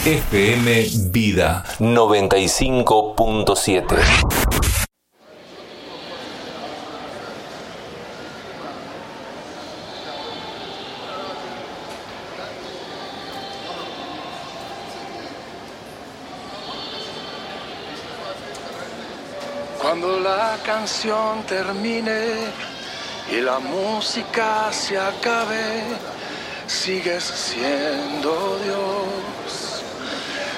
FM Vida 95.7. Cuando la canción termine y la música se acabe, sigues siendo Dios.